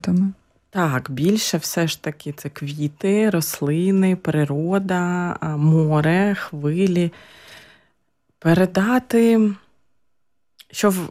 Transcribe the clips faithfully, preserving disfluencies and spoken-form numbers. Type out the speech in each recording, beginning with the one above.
Так, більше все ж таки це квіти, рослини, природа, море, хвилі. Передати, що в...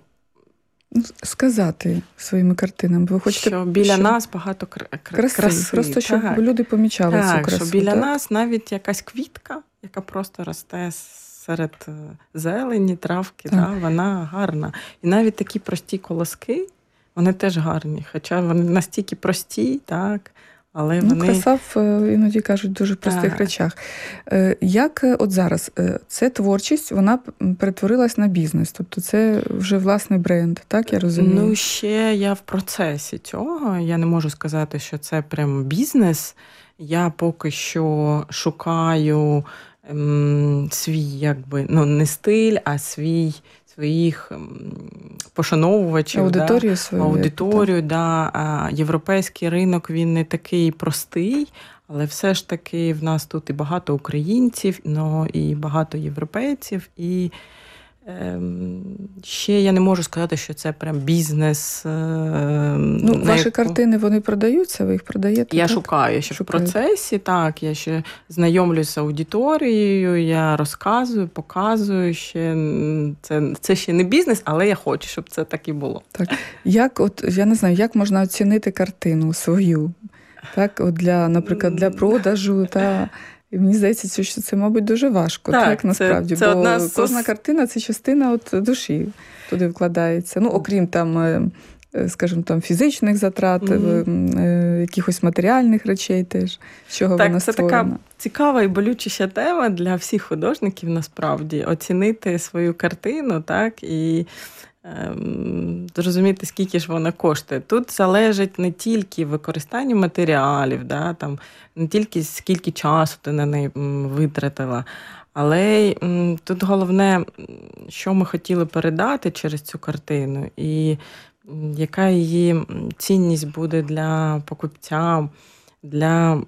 сказати своїми картинами. Ви хочете, що біля що... нас багато кр... краси. краси. Просто, щоб так. люди помічали так, цю красу. Що біля так? нас навіть якась квітка, яка просто росте серед зелені, травки, да, вона гарна. І навіть такі прості колоски, вони теж гарні. Хоча вони настільки прості, так, але вони... Ну, краса в, іноді кажуть, дуже простих так. речах. Як от зараз, це творчість, вона перетворилась на бізнес, тобто це вже власний бренд, так, я розумію? Ну, ще я в процесі цього, я не можу сказати, що це прям бізнес. Я поки що шукаю ем, свій, якби, ну, не стиль, а свій, своїх пошановувачів. Аудиторію да, свою. Аудиторію, да. А європейський ринок, він не такий простий, але все ж таки в нас тут і багато українців, ну, і багато європейців, і ем, ще я не можу сказати, що це прям бізнес. Ем, ну, ваші яку... картини, вони продаються, ви їх продаєте? Я так? шукаю ще Шукаєте. В процесі, так, я ще знайомлюсь з аудиторією, я розказую, показую, ще це, це ще не бізнес, але я хочу, щоб це так і було. Так. Як, от, я не знаю, як можна оцінити картину свою, так, от для, наприклад, для продажу, та... І мені здається, що це, мабуть, дуже важко, так, так насправді, це, це бо одна... кожна картина – це частина от душі туди вкладається. Ну, окрім там, скажімо, там фізичних затрат, mm-hmm. якихось матеріальних речей теж, з чого так, вона створена. Так, це така цікава і болюча тема для всіх художників, насправді, оцінити свою картину, так, і зрозуміти, скільки ж вона коштує. Тут залежить не тільки використання матеріалів, да, там, не тільки скільки часу ти на неї витратила, але тут головне, що ми хотіли передати через цю картину, і яка її цінність буде для покупця, для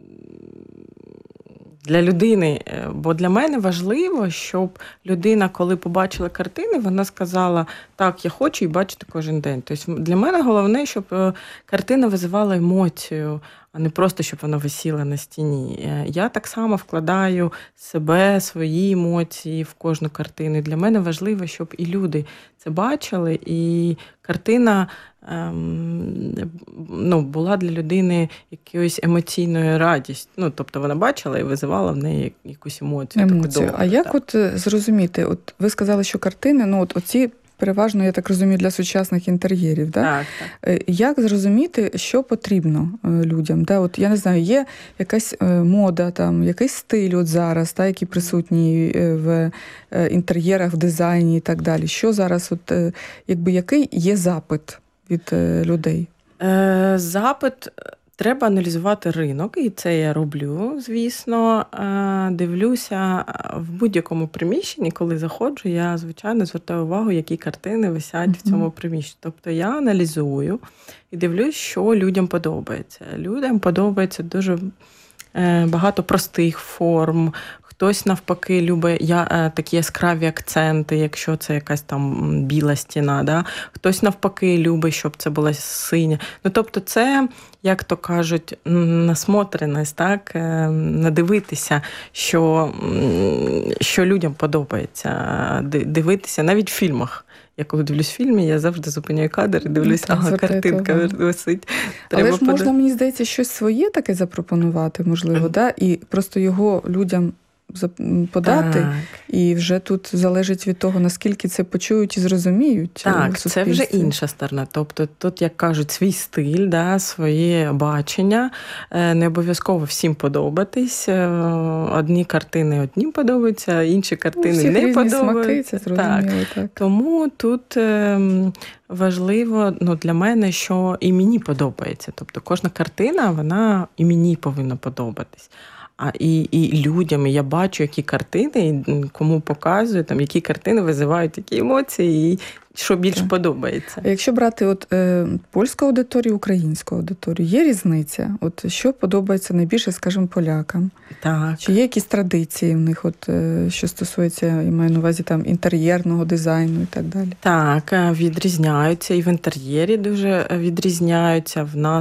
Для людини, бо для мене важливо, щоб людина, коли побачила картини, вона сказала, так, я хочу її бачити кожен день. Тобто для мене головне, щоб картина визивала емоцію, а не просто, щоб вона висіла на стіні. Я так само вкладаю себе, свої емоції в кожну картину. Для мене важливо, щоб і люди це бачили, і картина ем, ну, була для людини якоюсь емоційною радістю. Ну, тобто вона бачила і визивала в неї якусь емоцію. Емоцію. Таку добру, а як так. от зрозуміти, от ви сказали, що картини, ну от оці переважно, я так розумію, для сучасних інтер'єрів. Да? Так, так. Як зрозуміти, що потрібно людям? Да? От, я не знаю, є якась мода, там, якийсь стиль от зараз, да, який присутній в інтер'єрах, в дизайні і так далі. Що зараз, от, якби, який є запит від людей? Е, запит... Треба аналізувати ринок, і це я роблю, звісно. Дивлюся в будь-якому приміщенні, коли заходжу, я, звичайно, звертаю увагу, які картини висять uh-huh. в цьому приміщенні. Тобто я аналізую і дивлюсь, що людям подобається. Людям подобається дуже багато простих форм. Хтось, навпаки, любить я, такі яскраві акценти, якщо це якась там біла стіна. Да? Хтось, навпаки, любить, щоб це була синя. Ну, тобто це, як то кажуть, насмотреність, так? Надивитися, що, що людям подобається. Дивитися навіть в фільмах. Я коли дивлюсь фільм, я завжди зупиняю кадр і дивлюсь, ну, ага, картинка висить. Треба Але ж можна, под... мені здається, щось своє таке запропонувати, можливо, да? І просто його людям подати, так. І вже тут залежить від того, наскільки це почують і зрозуміють. Так, це вже інша сторона. Тобто тут, як кажуть, свій стиль, да, своє бачення. Не обов'язково всім подобатись. Одні картини однім подобаються, інші картини ну, не подобаються. Смаки, це зрозуміло, так. так. Тому тут важливо, ну, для мене, що і мені подобається. Тобто кожна картина, вона і мені повинна подобатись. а і, і людям. І я бачу, які картини, кому показую, там, які картини визивають які емоції, і що більш так. подобається. А якщо брати от, е, польську аудиторію, українську аудиторію, є різниця? От, що подобається найбільше, скажімо, полякам? Так. Чи є якісь традиції в них, от, е, що стосується, я маю на увазі, там, інтер'єрного дизайну і так далі? Так, відрізняються. І в інтер'єрі дуже відрізняються. В нас